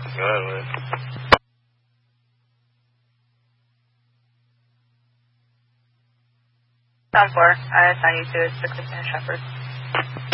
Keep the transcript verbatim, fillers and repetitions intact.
Good, man. Sound four, I assign you to six fifteen Shepherd.